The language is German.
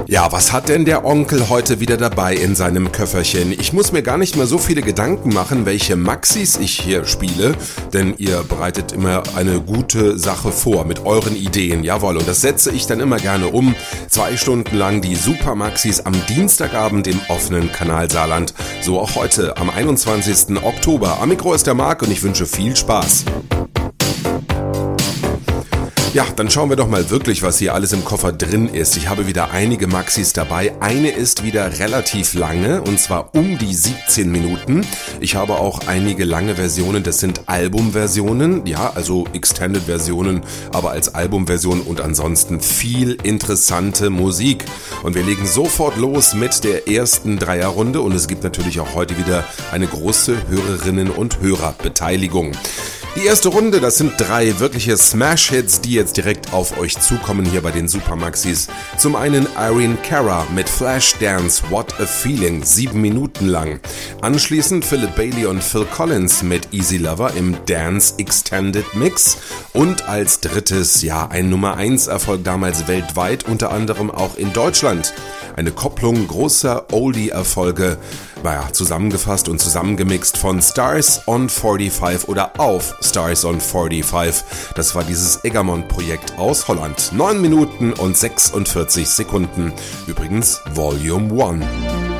Ja, was hat denn der Onkel heute wieder dabei in seinem Köfferchen? Ich muss mir gar nicht mehr so viele Gedanken machen, welche Maxis ich hier spiele, denn ihr bereitet immer eine gute Sache vor mit euren Ideen, jawohl, und das setze ich dann immer gerne um. 2 Stunden lang die Super Maxis am Dienstagabend im offenen Kanal Saarland. So auch heute am 21. Oktober. Am Mikro ist der Marc und ich wünsche viel Spaß. Ja, dann schauen wir doch mal wirklich, was hier alles im Koffer drin ist. Ich habe wieder einige Maxis dabei. Eine ist wieder relativ lange, und zwar um die 17 Minuten. Ich habe auch einige lange Versionen, das sind Albumversionen, ja, also Extended-Versionen, aber als Albumversion, und ansonsten viel interessante Musik. Und wir legen sofort los mit der ersten Dreierrunde, und es gibt natürlich auch heute wieder eine große Hörerinnen- und Hörerbeteiligung. Die erste Runde, das sind 3 wirkliche Smash-Hits, die jetzt direkt auf euch zukommen hier bei den Super Maxis. Zum einen Irene Cara mit Flashdance, What a Feeling, 7 Minuten lang. Anschließend Philip Bailey und Phil Collins mit Easy Lover im Dance Extended Mix. Und als drittes, ja, ein Nummer 1 Erfolg damals weltweit, unter anderem auch in Deutschland. Eine Kopplung großer Oldie-Erfolge, zusammengefasst und zusammengemixt von Stars on 45 oder auf Stars on 45. Das war dieses Egermont-Projekt aus Holland. 9 Minuten und 46 Sekunden. Übrigens Volume 1.